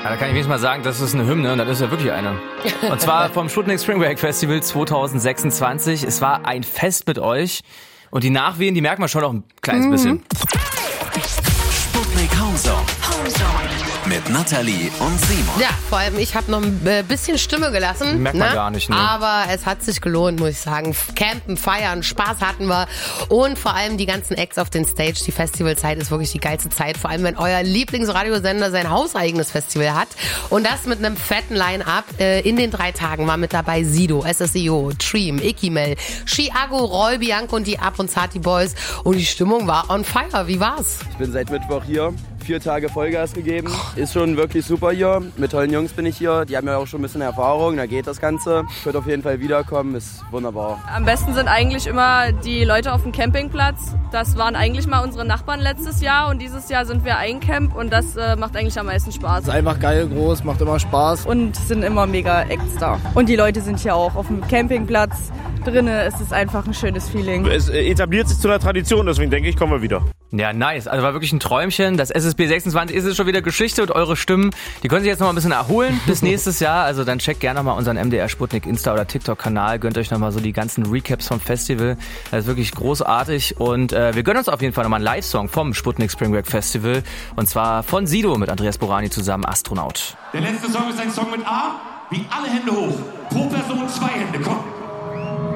Ja, da kann ich wenigstens mal sagen, das ist eine Hymne und das ist ja wirklich eine. Und zwar vom Sputnik Spring Break Festival 2026. Es war ein Fest mit euch und die Nachwehen, die merkt man schon noch ein kleines bisschen. Sputnik Homezone. Mit Nathalie und Simon. Ja, vor allem ich habe noch ein bisschen Stimme gelassen. Merkt man gar nicht, ne? Aber es hat sich gelohnt, muss ich sagen. Campen, feiern, Spaß hatten wir. Und vor allem die ganzen Acts auf den Stage. Die Festivalzeit ist wirklich die geilste Zeit. Vor allem, wenn euer Lieblingsradiosender sein hauseigenes Festival hat. Und das mit einem fetten Line-Up. In den 3 Tagen war mit dabei Sido, SSEO, Treem, Ikimel, Chiago, Roy, Bianco und die Up und Zati Boys. Und die Stimmung war on fire. Wie war's? Ich bin seit Mittwoch hier. 4 Tage Vollgas gegeben. Ist schon wirklich super hier. Mit tollen Jungs bin ich hier. Die haben ja auch schon ein bisschen Erfahrung. Da geht das Ganze. Ich würde auf jeden Fall wiederkommen. Ist wunderbar. Am besten sind eigentlich immer die Leute auf dem Campingplatz. Das waren eigentlich mal unsere Nachbarn letztes Jahr. Und dieses Jahr sind wir ein Camp. Und das macht eigentlich am meisten Spaß. Ist einfach geil, groß, macht immer Spaß. Und sind immer mega Acts da. Und die Leute sind hier auch auf dem Campingplatz. Drinnen ist es einfach ein schönes Feeling. Es etabliert sich zu einer Tradition. Deswegen denke ich, kommen wir wieder. Ja, nice. Also war wirklich ein Träumchen. Das SSB 26 ist jetzt schon wieder Geschichte und eure Stimmen, die können sich jetzt noch mal ein bisschen erholen bis nächstes Jahr. Also dann checkt gerne noch mal unseren MDR Sputnik Insta- oder TikTok-Kanal. Gönnt euch noch mal so die ganzen Recaps vom Festival. Das ist wirklich großartig. Und wir gönnen uns auf jeden Fall noch mal einen Live-Song vom Sputnik Spring Break Festival. Und zwar von Sido mit Andreas Borani zusammen, Astronaut. Der letzte Song ist ein Song mit A, wie alle Hände hoch. Pro Person 2 Hände, komm.